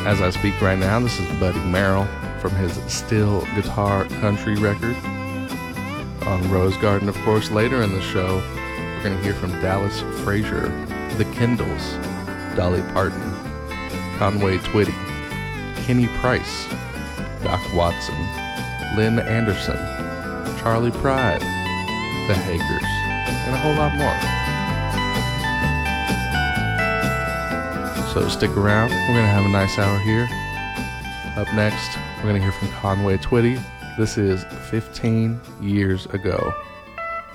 As I speak right now, this is Buddy Merrill from his Still Guitar Country record on Rose Garden. Of course, later in the show, we're going to hear from Dallas Frazier, The Kindles, Dolly Parton, Conway Twitty, Kenny Price, Doc Watson, Lynn Anderson, Charlie Pride, The Hagers, and a whole lot more. So stick around. We're going to have a nice hour here. Up next, we're going to hear from Conway Twitty. This is 15 Years Ago.